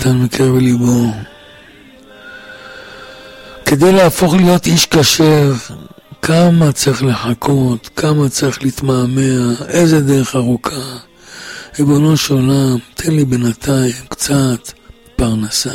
נתן מקרב ליבו. כדי להפוך להיות איש כשר, כמה צריך לחכות, כמה צריך להתמהמה, איזה דרך ארוכה. ריבונו של עולם, תן לי בינתיים קצת פרנסה.